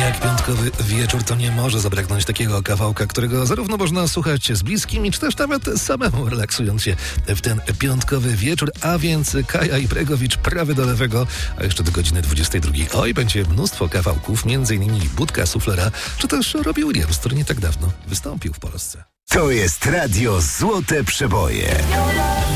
Jak piątkowy wieczór, to nie może zabraknąć takiego kawałka, którego zarówno można słuchać z bliskimi, czy też nawet samemu, relaksując się w ten piątkowy wieczór, a więc Kaja i Bregowicz, prawy do lewego, a jeszcze do godziny 22. Oj, będzie mnóstwo kawałków, m.in. Budka Suflera, czy też Robbie Williams, który nie tak dawno wystąpił w Polsce. To jest Radio Złote Przeboje.